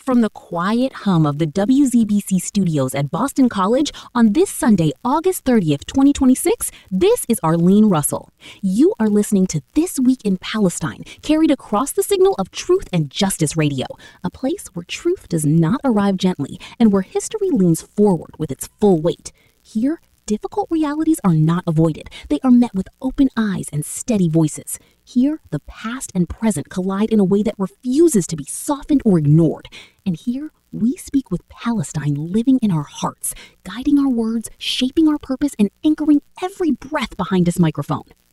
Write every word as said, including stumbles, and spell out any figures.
From the quiet hum of the W Z B C studios at Boston College on this Sunday, August thirtieth, twenty twenty-six, this is Arlene Russell. You are listening to This Week in Palestine, carried across the signal of Truth and Justice Radio, a place where truth does not arrive gently and where history leans forward with its full weight. Here, difficult realities are not avoided. They are met with open eyes and steady voices. Here, the past and present collide in a way that refuses to be softened or ignored. And here, we speak with Palestine living in our hearts, guiding our words, shaping our purpose, and anchoring every breath behind this microphone.